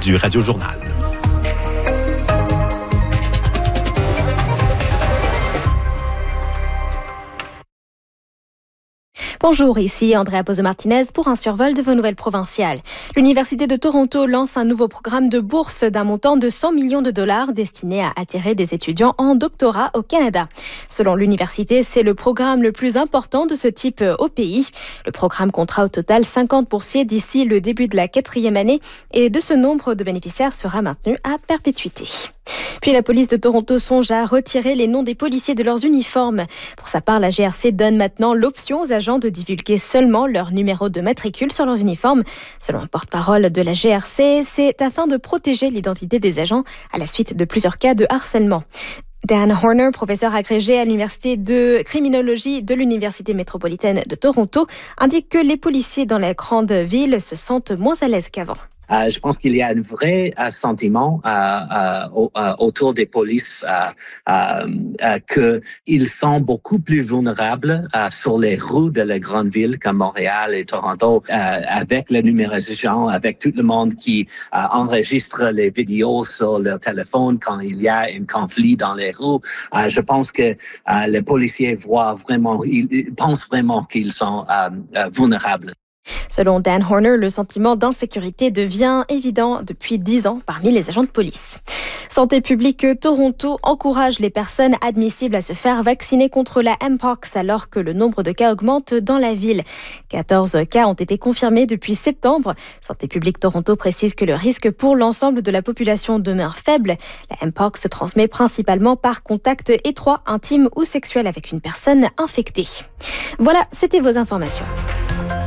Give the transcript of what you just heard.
du Radio Journal. Bonjour, ici Andrea Pozo-Martinez pour un survol de vos nouvelles provinciales. L'Université de Toronto lance un nouveau programme de bourse d'un montant de 100 millions de dollars destiné à attirer des étudiants en doctorat au Canada. Selon l'université, c'est le programme le plus important de ce type au pays. Le programme comptera au total 50 boursiers d'ici le début de la 4e année et de ce nombre de bénéficiaires sera maintenu à perpétuité. Puis la police de Toronto songe à retirer les noms des policiers de leurs uniformes. Pour sa part, la GRC donne maintenant l'option aux agents de divulguer seulement leur numéro de matricule sur leurs uniformes. Selon un porte-parole de la GRC, c'est afin de protéger l'identité des agents à la suite de plusieurs cas de harcèlement. Dan Horner, professeur agrégé à l'Université de criminologie de l'Université métropolitaine de Toronto, indique que les policiers dans les grandes villes se sentent moins à l'aise qu'avant. Je pense qu'il y a un vrai sentiment autour des polices qu'ils sont beaucoup plus vulnérables sur les rues de les grandes villes comme Montréal et Toronto, avec la numérisation, avec tout le monde qui enregistre les vidéos sur leur téléphone quand il y a un conflit dans les rues. Je pense que les policiers ils pensent vraiment qu'ils sont vulnérables. Selon Dan Horner, le sentiment d'insécurité devient évident depuis 10 ans parmi les agents de police. Santé publique Toronto encourage les personnes admissibles à se faire vacciner contre la Mpox alors que le nombre de cas augmente dans la ville. 14 cas ont été confirmés depuis septembre. Santé publique Toronto précise que le risque pour l'ensemble de la population demeure faible. La Mpox se transmet principalement par contact étroit, intime ou sexuel avec une personne infectée. Voilà, c'était vos informations.